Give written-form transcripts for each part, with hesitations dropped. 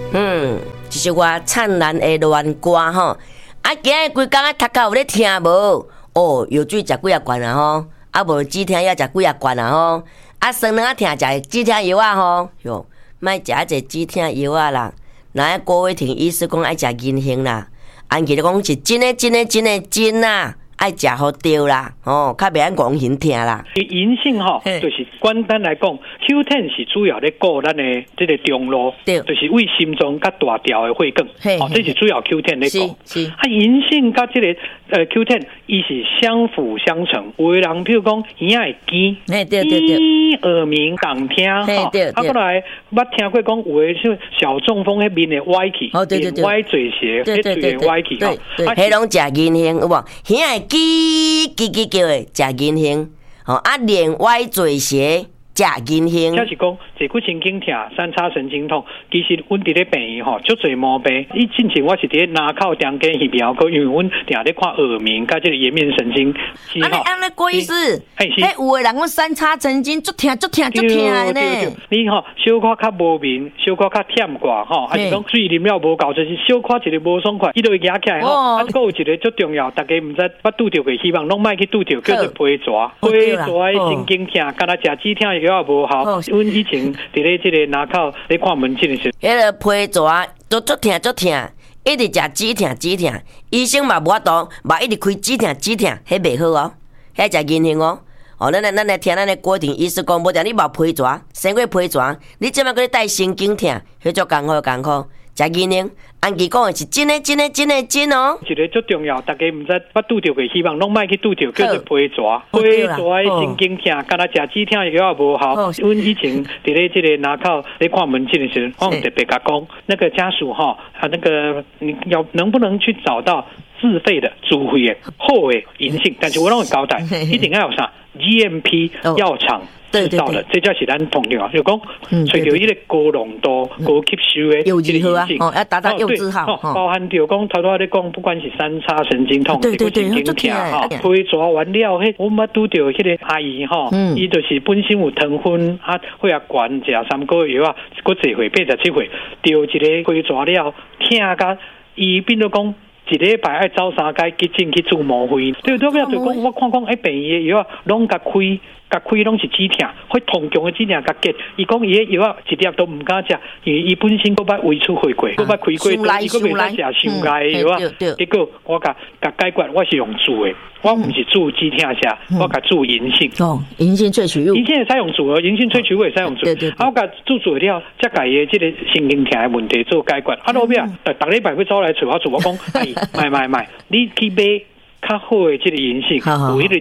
就是我灿烂的恋歌吼。啊，今日规工啊，读到有咧听无？哦，药水食几啊罐啊吼，啊无止疼药食几啊罐啊吼，啊酸软啊疼食止疼药啊吼，哟，莫食一个止疼药啊啦。那郭伟霆医师讲爱食银杏啦，安琪就讲是真啦。爱食好对啦，哦，较袂安讲形疼啦。 银杏吼，就是简单来讲 ，Q10 是主要咧顾咱的这个中路，就是为心脏甲大条的血管，哦，这是主要 Q10 咧讲。是啊，银杏甲这个Q10，伊是相辅相成。有的人譬如讲耳会尖，耳鸣动听，吼，啊，过来捌听过讲有的是小中风迄面的歪去，歪嘴斜，迄嘴的歪去，吼， 迄拢食银杏有无？耳会叽叫的食银杏，哦啊连歪嘴斜食银杏。 就是讲坐骨神经痛、三叉神经痛，其实阮伫咧病院吼，足侪毛病。以之前我是伫咧南口中间翕标科，因为阮定咧看耳鸣，甲这个颜面神经。 安尼郭医师，迄有的人讲三叉神经足疼的呢。 你吼小可较无眠，小可较忝挂吼，还是讲水啉了无够，就是小可一个无爽快，伊就会压起来吼。啊，还有一个足重要，大家毋知捌拄着过，希望拢莫去拄着，叫做皮蛇。皮蛇的神经痛，敢若食止疼药也无效。阮以前伫咧这个南口咧看门诊的时候， 迄个皮蛇都足疼，一直食止疼，医生嘛无法度，嘛一直开止疼，迄袂好哦，迄食银杏哦。哦，咱来听咱的郭婷医师讲，无定你冇皮蛇，生过皮蛇，你即摆搁咧带神经痛，迄足艰苦。食银杏，安琪讲的是真哦。 一个足重要，大家毋知捌拄着过，希望拢莫去拄着，叫做皮蛇。皮蛇的神经痛，敢若食止疼药也无效。阮以前伫咧这个南口咧看门诊的时候，我特别甲讲，那个家属哈，那个你能不能去找到自费的、自费的好的银杏？但是我拢会交代，一定要有啥 GMP 药厂。制造的，这才是咱重要。就讲，找到一个高浓度、高吸收的柚子号啊，要达到柚子号， 包含着讲头拄仔咧讲，不管是三叉神经痛、神经痛哈，皮蛇完了，迄我捌拄着迄个阿姨吼，伊就是本身有糖分啊，血压高，食3个月药啊，佫坐岁87岁，着一个皮蛇了，疼甲伊变做讲。一礼拜爱走3届急诊去做毛肺，对对，就讲我看病院的药拢甲开拢是止疼，会痛强的止疼甲结。伊讲伊的药啊一粒都唔敢食，因为伊本身佫捌胃出血过，佫捌开过，伊佫袂使食伤介的药啊。结果我甲解决，我是用煮的，我唔是煮止疼食，我甲煮银杏。 哦，银杏萃取物， 银杏会使用煮哦，银杏萃取物会使用煮。啊，我甲煮了，才甲伊的这个神经痛的问题做解决。啊，路边逐礼拜要走来找我做，我讲买，你去买较好的这个银杏，有迄个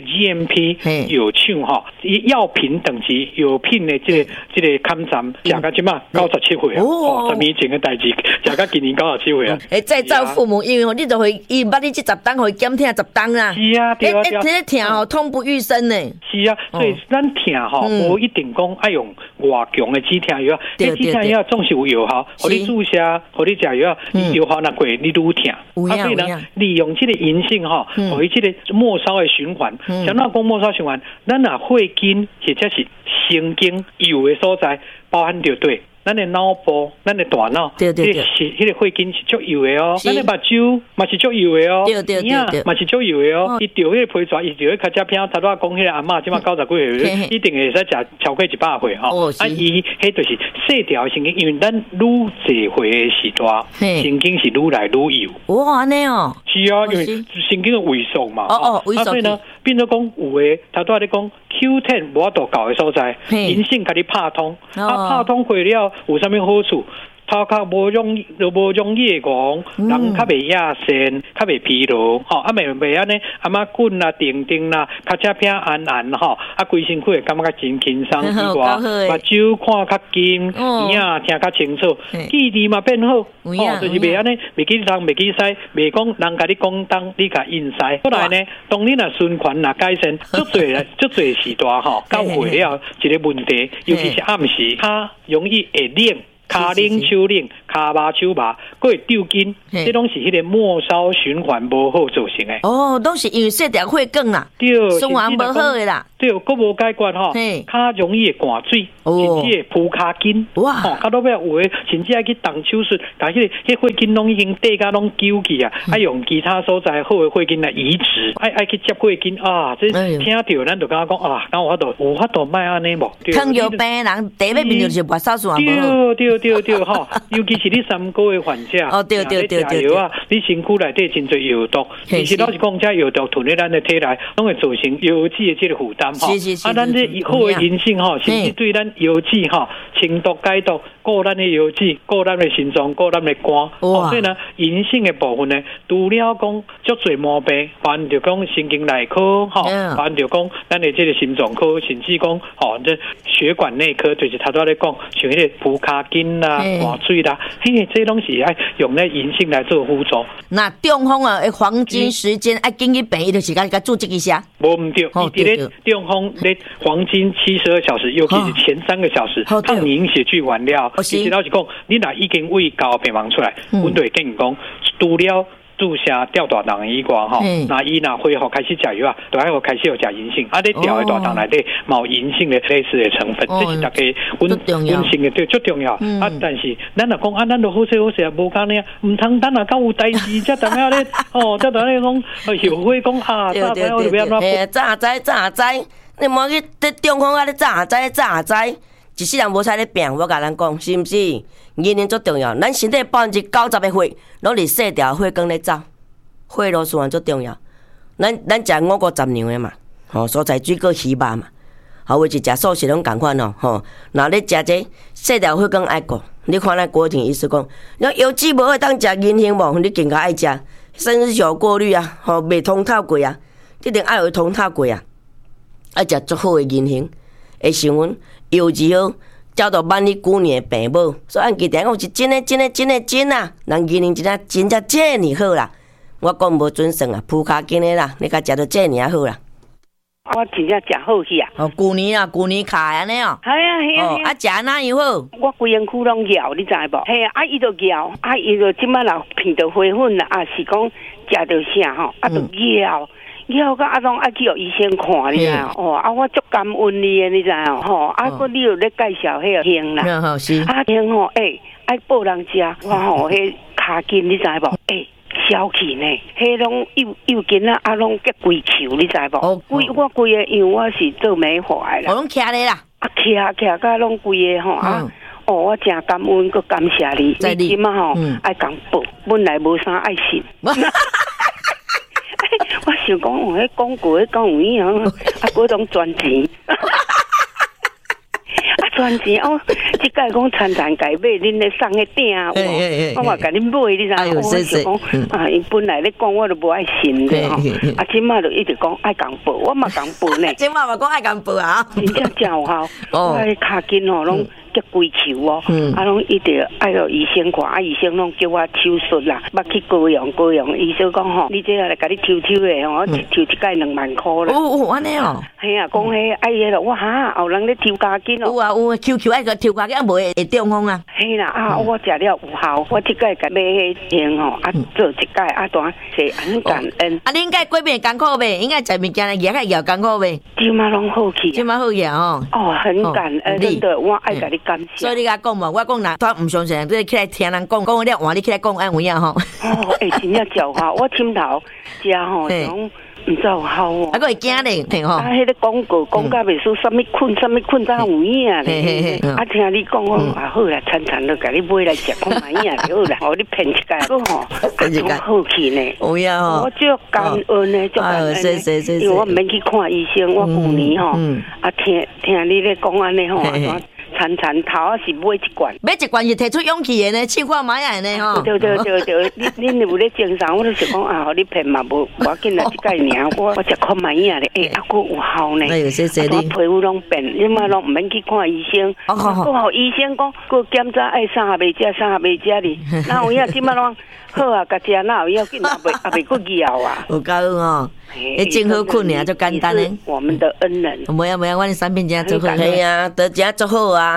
GMP 药厂吼，药品等级药品的这个勘站，食到即马97岁啊，10年前的代志，食到今年97岁啊。 再造父母，因为你就会伊捌你这10当，会减疼10当啦。 是啊，对啊， 这疼吼痛不欲生呢。 是啊，所以咱疼吼，无一定讲爱用外强的止疼药，止疼药总是有药效，互你注射，互你食药，药效若过，你愈疼。啊，所以呢，利用这个银杏吼。互伊即个末梢的循环，像咱讲末梢循环，咱若血筋或者是神经有的所在，包含着对。咱的脑部、咱的大脑，迄个血筋是足油的哦。咱的目睭嘛是足油的哦，耳嘛是足油的哦。伊着迄个皮蛇，伊着迄较只片，头拄仔讲迄个阿嬷，即马90几岁，一定会使食超过100岁吼。啊，伊迄就是细条神经，因为咱愈侪岁的时代，神经是愈来愈油。 哇，安尼哦。 是啊，因为神经的萎缩嘛。 萎缩。 所以呢，变做讲有的头拄仔咧讲 Q10 无法度搞的所在，银杏甲你拍通，拍通过了。有啥物好处？头壳无容易夜光，人较袂亚线，较袂疲劳，吼，啊袂安尼，啊嘛滚啦、定啦，较只偏安吼，啊规身躯会感觉较真轻松之外，目睭看较近，耳听较清楚，记忆嘛变好，就是袂安尼，袂记东袂记西，袂讲人甲你讲东，你甲应西。后来呢，当你若循环若改善，足侪时代吼，到会了一个问题，尤其是暗时，较容易会冷。较骹冷手冷，骹麻手麻，佫会丢筋，这拢是迄个末梢循环无好造成的。 哦，都是因为细条血管啦， 对， 循环无好的啦。 对，佫无解决吼，较容易会寒水，甚至会扑骹筋。哇，较到尾有诶，甚至爱去动手术，但迄血筋拢已经底甲拢揪去啊，爱用其他所在好诶血筋来移植，爱去接血筋啊。这听到咱就感觉讲啊，敢有法度卖安尼无？ 糖尿病人第一面就是末梢循环无好。对吼，尤其是你3个月患者， 哦对， 药啊，你身躯内底真侪药毒，其实老是讲这药毒囤咧咱的体内，拢会造成药剂的这个负担吼。啊，咱这好的银杏吼，甚至对咱药剂吼清毒解毒，顾咱的药剂，顾咱的心脏，顾咱的肝。所以呢，银杏的部分呢，除了讲足侪毛病，包含着讲神经内科吼，包含着讲咱的这个心脏科，甚至讲吼这血管内科，就是头拄咧讲，像迄个扑骹筋啦、寒水啦，这拢是爱用咧银杏来做辅助。 那中风啊，黄金时间爱紧去病，伊就是甲注意一下。 无唔对，伊咧中风咧黄金72小时，尤其是前3个小时，抗凝血去完了。其实老实讲，你若已经胃高病亡出来，阮就会建议讲，除了注射吊大肠以外吼，那伊若恢复开始食药啊，就爱开始有食银杏，啊，你吊的大肠内底有银杏的类似的成分，这是大家温性的对最重要。啊，但是咱若讲啊，咱就好势好势无干呢，唔通等啊，到有代志才等下咧，才等下讲后悔讲啊，早知我就不要那。 早知，你莫去在中风啊！你早知。一世人无使咧病，我甲咱讲，是毋是？年龄最重要，咱身体90%的血，拢是细条血管咧走，血路循环最重要。咱食5谷杂粮的嘛，蔬菜水果鱼肉嘛，或者是食素食拢共款哦。那你食这细条血管爱顾，你看咱郭婷医师讲，那油脂无会当食银杏无，你更加爱食，甚至小过滤啊，未通透过啊，一定爱有通透过啊，爱食足好的银杏。会想阮油脂好，照到万里久年的病无，所以按其定讲是真啊，人银杏真正这么好啦。我讲无准算啊，扑骹筋的啦，你甲食到这么好啦。 我真正食好去啊！ 旧年卡安尼哦。 系啊， 啊食哪样好？ 我规身躯拢咬，你知无？系啊，伊就咬，伊就即摆老片到花粉啦，啊是讲食到啥吼，啊就咬。以后个啊，拢爱去互医生看你啊，我足感恩你的，你知哦，你又咧介绍迄个杏啦，杏吼，爱报人食，我吼迄骹筋，你知无？消气呢，迄拢幼筋啊，拢结规球，你知无？我规个，因为我是做美发的啦， 我拢徛咧啦， 徛甲拢规个吼我真感恩，佮感谢你，你即马吼爱讲报，本来无啥爱心。我想讲，迄广告迄讲有影啊，嗰种赚钱，赚钱即摆讲餐改买，恁咧送迄鼎啊，我嘛甲恁买，你知？我想讲伊本来咧讲我都无爱信的吼，即马就一直讲爱讲报，我嘛讲报呢。 即马嘛讲爱讲报啊， 真正真有效，我迄骹筋拢结规球拢一直爱互医生看，医生拢叫我手术啦，捌去高阳，医生讲吼，你这来甲你抽的吼，抽一届2万块啦。 安尼哦。 系啊，讲迄爱迄咯，我后人咧抽骹筋有啊，QQ 爱个抽骹筋，无会中风啊。 系啦，我食了有效，我即届甲买迄杏吼，做一届当是很感恩。 你应该过遍艰苦呗，应该食物件咧也艰苦呗。 即马拢好去， 即马好去哦。 很感恩，真的，我爱甲你感谢。 所以你甲讲嘛，我讲若他唔相信，你起来听人讲了换你起来讲安有影吼。 真正有效，我枕头食吼种。唔知有效哦， 还佫会惊咧，听吼。 迄个广告讲甲袂输，啥物困，才有影咧。听你讲我好啦，餐就甲你买来食，看买影就好啦。你骗一届，佫好去呢。 有影吼。 我足感恩呢，足感恩呢。因为我毋免去看医生，我旧年吼，听你咧讲安尼吼。餐头啊是买一罐是提出勇气的呢，试看买下呢吼。 对，恁有咧精神，我都想讲互你骗嘛无要紧啦，即届尔我食看买影咧，佫有效呢。 哎呦，谢谢你。 皮肤拢变，你嘛拢毋免去看医生，佫互医生讲，佫检查爱啥也袂食哩，哪有影即马拢好啊，甲食哪有影，紧也袂佫咬啊。 有够哦，真好困尔，就简单咧。 我们的恩人。 没有，我的产品真足好。系啊，都真足好啊。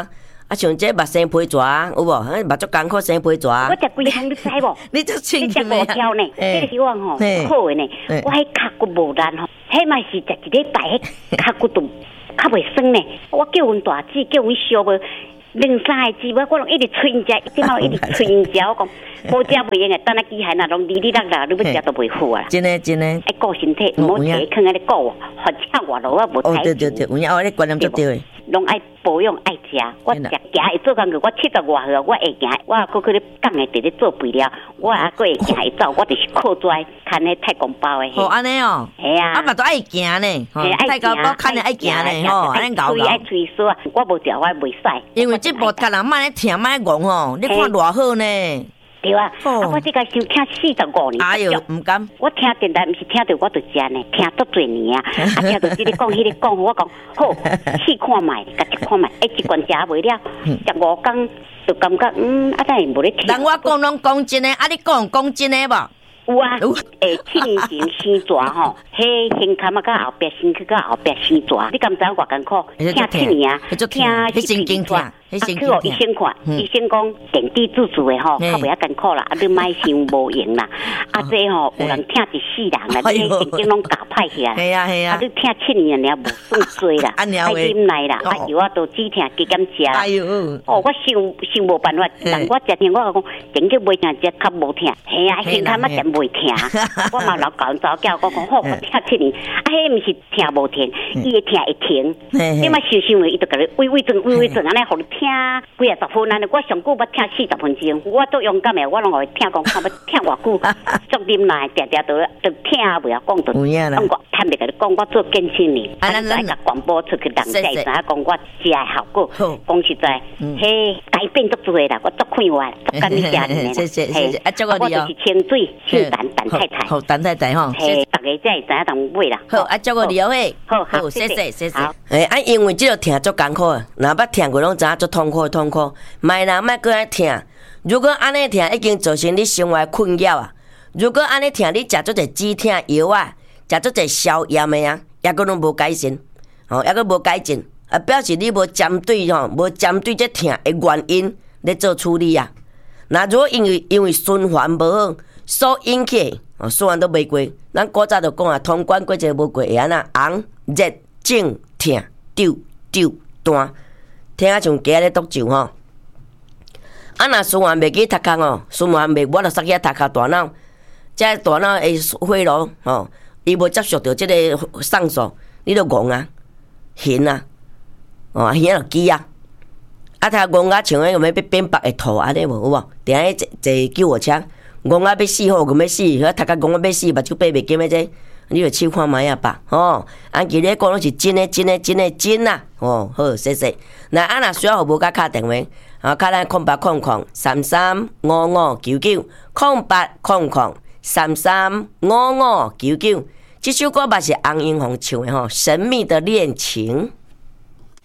啊，像这目生皮蛇，有无？目足艰苦生皮蛇。 我食规项，你知无？ 你足清你食无条呢？这个是我吼好的呢。我迄脚骨无力吼，迄嘛是食一礼拜，迄脚骨都较袂酸呢。我叫阮大姊，叫阮小妹。2、3个姊妹，我拢一直催因食，一直一直催因食。我讲无食袂用诶，等下机械那拢哩哩啦啦，你要食都袂好啊。 真诶真诶， 爱顾身体，毋好摕囥安尼顾，或者活路啊无太。 哦对，有影，我咧观念足对诶。 拢爱保养爱食，我食行会做工课，我70外岁，我会行，我搁去咧讲诶，伫咧做肥料，我还搁会行会走，我就是靠拽看咧太公包诶。 哦，安尼哦。 系啊。 啊，嘛都爱行呢，太公包看咧爱行呢，吼，安尼搞搞。 爱吹簌啊，我无食我袂使。 因为这部脚人莫咧疼，莫咧戆吼，你看偌好呢。 对啊，我这个收听45年。 哎呦，唔敢。 我听电台，毋是听到我就食呢，听足侪年啊。啊，听到这个讲，迄个讲，我讲好，试看卖，甲食看卖，一罐食袂了，15天就感觉啊，咱无咧听。 人我讲拢讲真诶，啊，你讲真诶无？ 有啊，7年前生蛇吼，迄胸坎啊，甲后壁身躯，甲后壁生蛇，你敢知我艰苦？听7年啊，听迄神经痛， 迄神经痛。医生看，医生讲电低自助的吼，较袂遐艰苦啦，啊，你莫伤无用啦。啊，这吼有人听一世人啦，你神经拢搞歹起来。 系啊系啊。 啊，你听7年了，无算多啦，爱忍耐啦，啊，药啊都止疼，加减食啦。 哎呦， 哦，我想无办法，但我食听我讲，真叫袂听，只较无听。系啊，胸坎啊真袂听。我嘛老教人早教，我讲好，我听7年，啊，迄毋是听无停，伊会听会停。你嘛想伊就甲你喂转，安尼互你听几啊10分，安尼我上久捌听40分钟，我都勇敢诶，我拢会听讲，看要听偌久，足忍耐，常常都听袂晓讲，就我坦白甲你讲，我做健身呢，咱甲广播出去，人才知影讲我食诶效果。讲实在，迄改变足多啦，我足快活，足甘你食呢。 谢谢，啊，祝我我就是清水姓陈太太。 好，陈太太吼， 嘿，大家才会知影同买啦。 好，啊，祝我了嘿。好，谢谢。哎，啊，因为这个疼足艰苦的，若捌疼过拢知影足痛苦。卖人莫搁来疼，如果安尼疼已经造成你生活困扰啊。如果安尼疼，你食足侪止疼药啊，食足侪消炎的啊，抑搁拢无改善，吼，抑搁无改进，啊，表示你无针对吼，无针对这疼的原因咧做处理啊。那如果因为循环无好所引起，循环都袂过，咱古早就讲啊，通关过节无过会安那红热肿疼丢断，听啊像鸡咧剁酒吼。啊，若循环袂去头壳吼，循环袂，我著塞去头壳大脑，这大脑会回路吼，伊无接触到即个送素，你著戆啊，晕啊，哦，晕就记啊。啊，他戆啊，像迄个要变白会吐安尼无有无？定下坐救护车，戆啊要死好，咁要死，迄头壳戆啊要死，目睭闭袂紧诶这，你著试看卖啊吧，吼。按今日讲拢是真呐，哦，好，谢谢。那啊，若需要互无甲敲电话，啊，敲咱0800335599，0800335599。这首歌嘛是洪英红唱的吼，《神秘的恋情》。